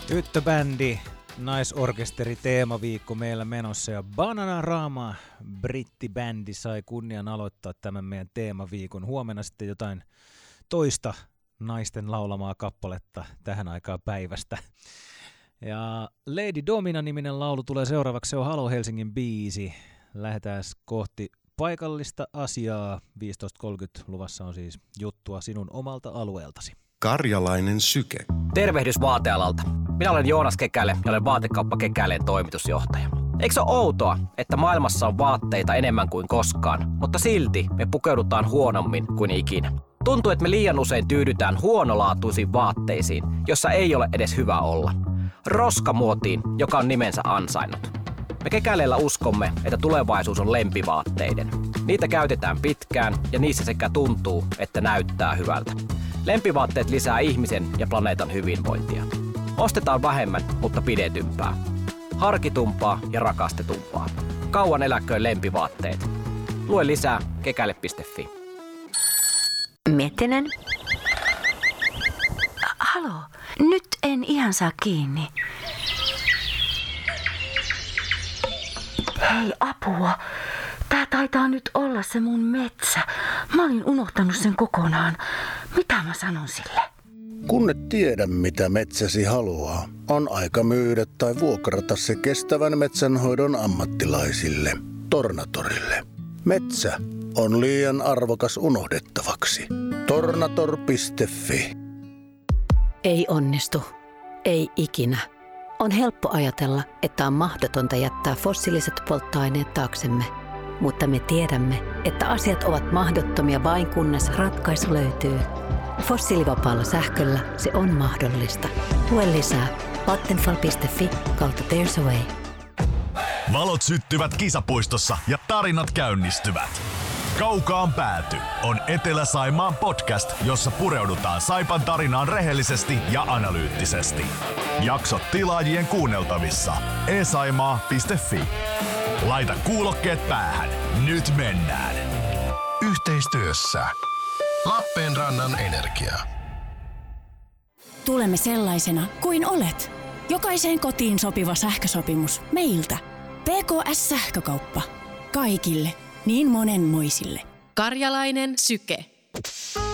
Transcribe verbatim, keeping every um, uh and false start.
Tyttöbändi, naisorkesteri teemaviikko meillä menossa ja Bananarama brittibändi sai kunnian aloittaa tämän meidän teemaviikon. Huomenna sitten jotain toista naisten laulamaa kappaletta tähän aikaan päivästä. Ja Lady Domina-niminen laulu tulee seuraavaksi, se on Halo Helsingin biisi. Lähdetään kohti paikallista asiaa. viisitoista kolmekymmentä luvassa on siis juttua sinun omalta alueeltasi. Karjalainen syke. Tervehdys vaatealalta. Minä olen Joonas Kekäle ja olen Vaatekauppa Kekäleen toimitusjohtaja. Eikö se ole outoa, että maailmassa on vaatteita enemmän kuin koskaan, mutta silti me pukeudutaan huonommin kuin ikinä? Tuntuu, että me liian usein tyydytään huonolaatuisiin vaatteisiin, jossa ei ole edes hyvä olla. Roskamuotiin, joka on nimensä ansainnut. Me Kekäleellä uskomme, että tulevaisuus on lempivaatteiden. Niitä käytetään pitkään ja niissä sekä tuntuu, että näyttää hyvältä. Lempivaatteet lisää ihmisen ja planeetan hyvinvointia. Ostetaan vähemmän, mutta pidetympää. Harkitumpaa ja rakastetumpaa. Kauan eläköön lempivaatteet. Lue lisää kekäle piste fi. Miettinen. Halo, nyt en ihan saa kiinni. Hei, apua. Tää taitaa nyt olla se mun metsä. Mä olin unohtanut sen kokonaan. Mitä mä sanon sille? Kun et tiedä, mitä metsäsi haluaa, on aika myydä tai vuokrata se kestävän metsänhoidon ammattilaisille, Tornatorille. Metsä on liian arvokas unohdettavaksi. Tornator piste fi. Ei onnistu. Ei ikinä. On helppo ajatella, että on mahdotonta jättää fossiiliset polttoaineet taaksemme. Mutta me tiedämme, että asiat ovat mahdottomia vain kunnes ratkaisu löytyy. Fossiilivapaalla sähköllä se on mahdollista. Lue lisää vattenfall piste fi kautta There's a Way. Valot syttyvät kisapuistossa ja tarinat käynnistyvät. Kaukaan pääty on Etelä-Saimaan podcast, jossa pureudutaan Saipan tarinaan rehellisesti ja analyyttisesti. Jaksot tilaajien kuunneltavissa. e saimaa piste fi. Laita kuulokkeet päähän. Nyt mennään. Yhteistyössä Lappeenrannan Energia. Tulemme sellaisena kuin olet. Jokaiseen kotiin sopiva sähkösopimus meiltä. P K S-sähkökauppa. Kaikille. Niin monenmoisille. Karjalainen syke.